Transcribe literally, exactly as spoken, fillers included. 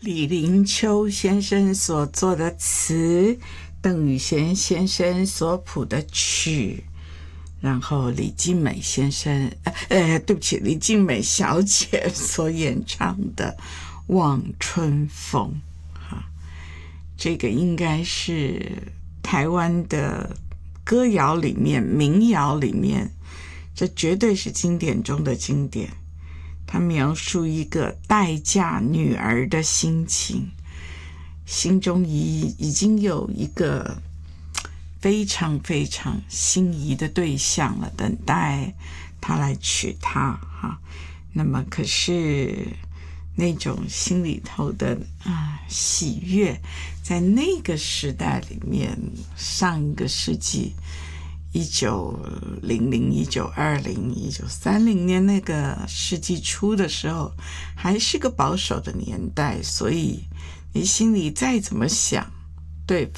李林秋先生所作的词，邓雨贤先生所谱的曲，然后李静美先生，呃，对不起，李静美小姐所演唱的《望春风》哈，这个应该是台湾的歌谣里面、民谣里面，这绝对是经典中的经典。他描述一个待嫁女儿的心情，心中已已经有一个非常非常心仪的对象了，等待他来娶她哈。那么可是那种心里头的啊喜悦，在那个时代里面，上一个世纪一九零零、一九二零、一九三零年那个世纪初的时候，还是个保守的年代，所以你心里再怎么想，对